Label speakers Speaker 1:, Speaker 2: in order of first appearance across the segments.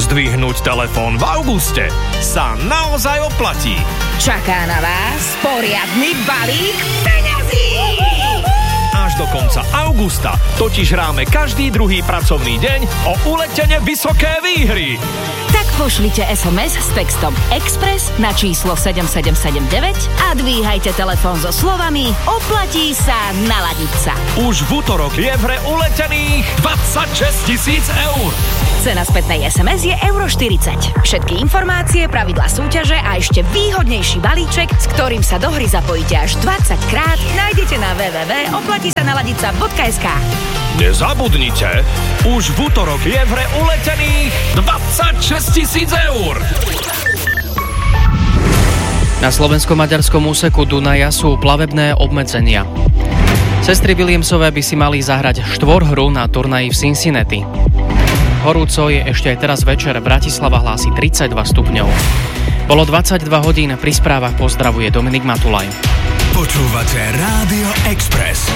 Speaker 1: Zdvihnúť telefón v auguste sa naozaj oplatí.
Speaker 2: Čaká na vás poriadny balík peňazí.
Speaker 1: Až do konca augusta totiž hráme každý druhý pracovný deň o uletene vysoké výhry.
Speaker 2: Tak pošlite SMS s textom Express na číslo 7779 a dvíhajte telefón so slovami oplatí sa naladiť sa.
Speaker 1: Už v utorok je v hre uletených 26 000 eur.
Speaker 2: Cena spätnej SMS je euro 40. Všetky informácie, pravidlá súťaže a ešte výhodnejší balíček, s ktorým sa do hry zapojíte až 20 krát, nájdete na www.oplatisanaladica.sk.
Speaker 1: Nezabudnite, už v utorok je v hre uletených 26 000 eur.
Speaker 3: Na slovensko-maďarskom úseku Dunaja sú plavebné obmedzenia. Sestry Williamsové by si mali zahrať štvorhru na turnaji v Cincinnati. Horúco je ešte aj teraz večer. Bratislava hlási 32 stupňov. Bolo 22 hodín, pri správach pozdravuje Dominik Matulaj.
Speaker 4: Počúvate Rádio Express.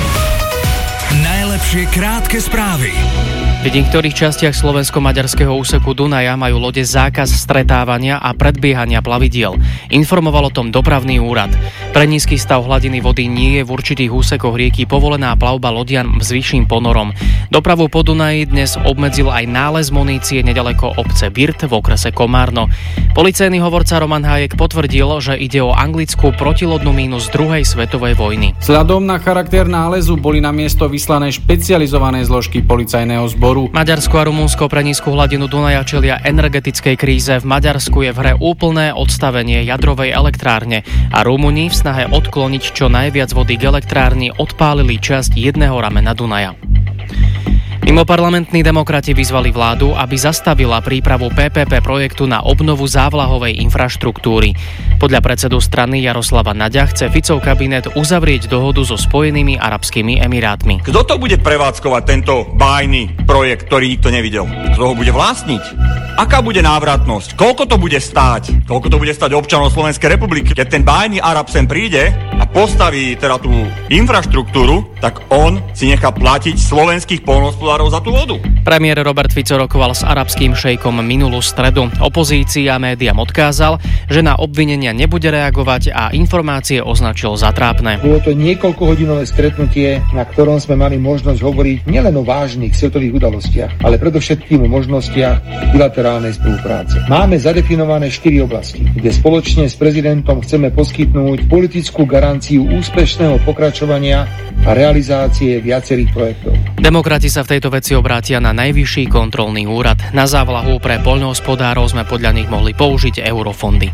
Speaker 4: Najlepšie krátke správy.
Speaker 3: V niektorých častiach slovensko-maďarského úseku Dunaja majú lode zákaz stretávania a predbiehania plavidiel. Informoval o tom dopravný úrad. Pre nízky stav hladiny vody nie je v určitých úsekoch rieky povolená plavba lodian s vyšším ponorom. Dopravu po Dunaji dnes obmedzil aj nález munície nedaleko obce Birt v okrese Komárno. Policajný hovorca Roman Hájek potvrdil, že ide o anglickú protilodnú mínu z druhej svetovej vojny.
Speaker 5: Vzhľadom na charakter nálezu boli na miesto vyslané špecializované zložky policajného zboru.
Speaker 3: Maďarsko a Rumunsko pre nízku hladinu Dunaja čelia energetickej kríze. V Maďarsku je v hre úplné odstavenie jadrovej elektrárne a Rumúni v snahe odkloniť čo najviac vody k elektrárni odpálili časť jedného ramena Dunaja. Mimoparlamentní demokrati vyzvali vládu, aby zastavila prípravu PPP projektu na obnovu závlahovej infraštruktúry. Podľa predsedu strany Jaroslava Naďa chce Ficov kabinet uzavrieť dohodu so Spojenými arabskými emirátmi.
Speaker 6: Kto to bude prevádzkovať, tento bájny projekt, ktorý nikto nevidel? Kto ho bude vlastniť? Aká bude návratnosť? Koľko to bude stáť? Koľko to bude stáť občanov Slovenskej republiky? Keď ten bájny Arab sem príde a postaví teda tú infraštruktúru, tak on si nechá platiť slovenských poľnohospodárov za tú vodu.
Speaker 3: Premiér Robert Fico rokoval s arabským šejkom minulú stredu. Opozícii a médiám odkázal, že na obvinenia nebude reagovať a informácie označil za trápne.
Speaker 7: Bolo to niekoľkohodinové stretnutie, na ktorom sme mali možnosť hovoriť nielen o vážnych svetových udalostiach, ale predovšetkým o možnostiach bilaterálnej spolupráce. Máme zadefinované 4 oblasti, kde spoločne s prezidentom chceme poskytnúť politickú garanciu úspešného pokračovania a realizácie viacerých projektov.
Speaker 3: Demokrati sa v tejto veci obrátia na Najvyšší kontrolný úrad. Na závlahu pre poľnohospodárov sme podľa nich mohli použiť eurofondy.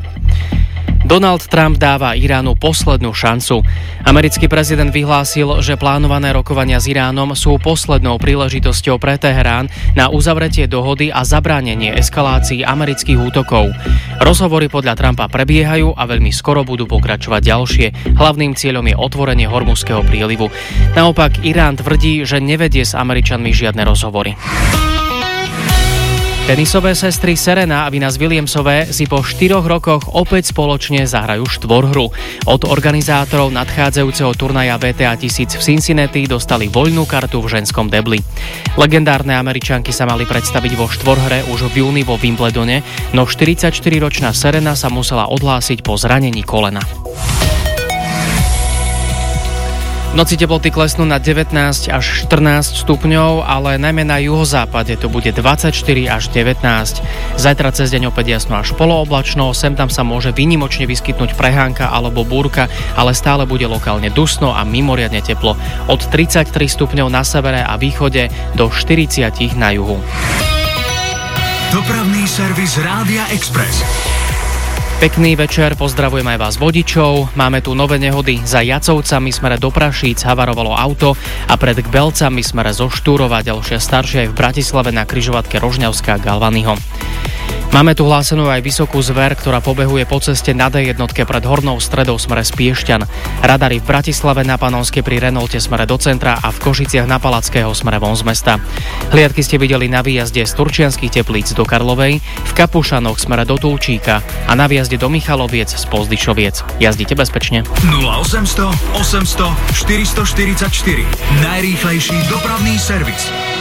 Speaker 3: Donald Trump dáva Iránu poslednú šancu. Americký prezident vyhlásil, že plánované rokovania s Iránom sú poslednou príležitosťou pre Teherán na uzavretie dohody a zabránenie eskalácii amerických útokov. Rozhovory podľa Trumpa prebiehajú a veľmi skoro budú pokračovať ďalšie. Hlavným cieľom je otvorenie Hormuzského prílivu. Naopak Irán tvrdí, že nevedie s Američanmi žiadne rozhovory. Tenisové sestry Serena a Venus Williamsové si po 4 rokoch opäť spoločne zahrajú štvorhru. Od organizátorov nadchádzajúceho turnaja WTA 1000 v Cincinnati dostali voľnú kartu v ženskom debli. Legendárne Američanky sa mali predstaviť vo štvorhre už v júni vo Wimbledone, no 44-ročná Serena sa musela odhlásiť po zranení kolena. V noci teploty klesnú na 19 až 14 stupňov, ale najmä na juhozápade to bude 24 až 19. Zajtra cez deň opäť jasno až polooblačno, sem tam sa môže výnimočne vyskytnúť prehánka alebo búrka, ale stále bude lokálne dusno a mimoriadne teplo. Od 33 stupňov na severe a východe do 40 na juhu.
Speaker 4: Dopravný servis Rádia Express.
Speaker 3: Pekný večer, pozdravujem aj vás vodičov. Máme tu nové nehody. Za Jacovcami smere do Prašíc havarovalo auto a pred Kbelcami smere zo Štúrova, ďalšia staršia aj v Bratislave na križovatke Rožňavská Galvanyho. Máme tu hlásenú aj vysokú zver, ktorá pobehuje po ceste na D1 pred Hornou Stredou smere z Piešťan. Radary v Bratislave na Panonskej pri Renaulte smere do centra a v Košiciach na Palackého smere von z mesta. Hliadky ste videli na výjazde z Turčianskych Teplíc do Karlovej, v Kapušanoch smere do Tulčíka a na výjazde do Michaloviec z Pozdyšoviec. Jazdite bezpečne.
Speaker 4: 0800 800 444. Najrýchlejší dopravný servis.